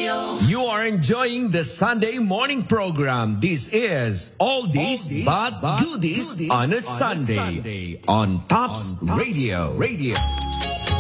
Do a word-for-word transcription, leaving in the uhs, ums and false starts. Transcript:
You are enjoying the Sunday morning program. This is All This But Goodies on a Sunday on Tops Radio. Radio.